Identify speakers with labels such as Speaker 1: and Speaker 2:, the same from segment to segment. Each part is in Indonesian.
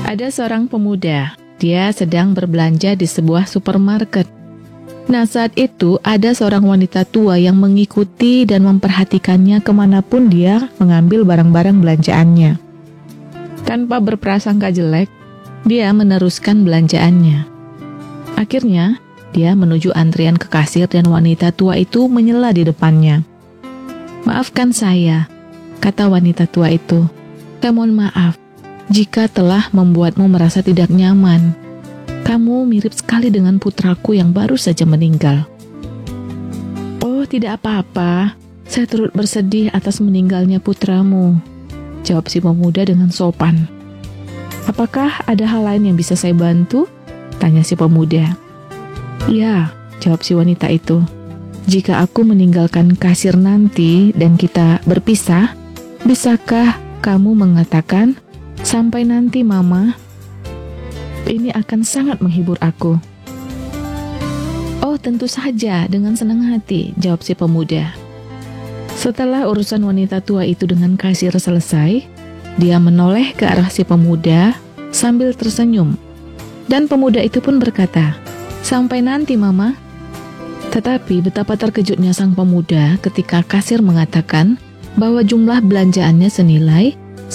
Speaker 1: Ada seorang pemuda, dia sedang berbelanja di sebuah supermarket. Nah, saat itu ada seorang wanita tua yang mengikuti dan memperhatikannya kemanapun dia mengambil barang-barang belanjaannya. Tanpa berprasangka jelek, dia meneruskan belanjaannya. Akhirnya, dia menuju antrian ke kasir dan wanita tua itu menyela di depannya. "Maafkan saya," kata wanita tua itu. "Saya mohon maaf jika telah membuatmu merasa tidak nyaman. Kamu mirip sekali dengan putraku yang baru saja meninggal." "Oh, tidak apa-apa. Saya turut bersedih atas meninggalnya putramu," jawab si pemuda dengan sopan. "Apakah ada hal lain yang bisa saya bantu?" tanya si pemuda. "Ya," jawab si wanita itu. "Jika aku meninggalkan kasir nanti dan kita berpisah, bisakah kamu mengatakan, 'Sampai nanti, Mama'? Ini akan sangat menghibur aku." "Oh, tentu saja, dengan senang hati," jawab si pemuda. Setelah urusan wanita tua itu dengan kasir selesai, dia menoleh ke arah si pemuda sambil tersenyum. Dan pemuda itu pun berkata, "Sampai nanti, Mama." Tetapi betapa terkejutnya sang pemuda ketika kasir mengatakan bahwa jumlah belanjaannya senilai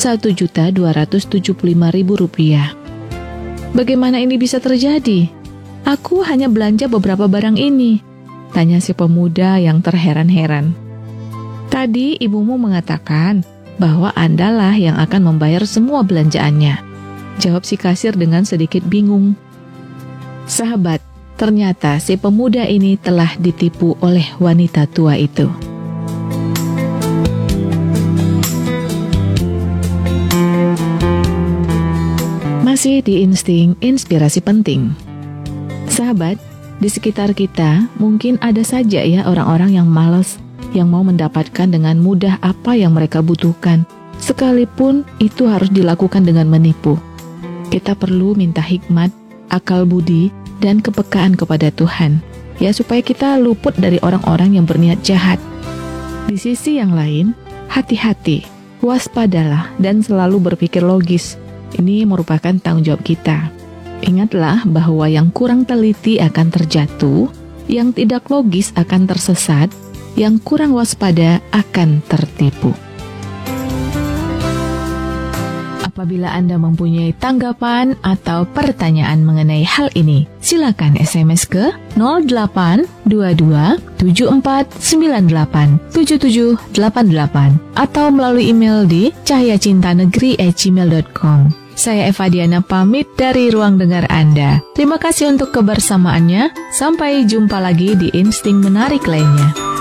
Speaker 1: Rp1.275.000. "Bagaimana ini bisa terjadi? Aku hanya belanja beberapa barang ini," tanya si pemuda yang terheran-heran. "Tadi ibumu mengatakan bahwa Andalah yang akan membayar semua belanjaannya," jawab si kasir dengan sedikit bingung. Sahabat, ternyata si pemuda ini telah ditipu oleh wanita tua itu. Masih di Insting Inspirasi Penting. Sahabat, di sekitar kita mungkin ada saja ya orang-orang yang malas, yang mau mendapatkan dengan mudah apa yang mereka butuhkan, sekalipun itu harus dilakukan dengan menipu. Kita perlu minta hikmat, akal budi, dan kepekaan kepada Tuhan, ya supaya kita luput dari orang-orang yang berniat jahat. Di sisi yang lain, hati-hati, waspadalah, dan selalu berpikir logis. Ini merupakan tanggung jawab kita. Ingatlah bahwa yang kurang teliti akan terjatuh, yang tidak logis akan tersesat, yang kurang waspada akan tertipu. Apabila Anda mempunyai tanggapan atau pertanyaan mengenai hal ini, silakan SMS ke 0822-7498-7788 atau melalui email di cahyacintanegeri@gmail.com. Saya Eva Diana pamit dari ruang dengar Anda. Terima kasih untuk kebersamaannya. Sampai jumpa lagi di Insting Menarik lainnya.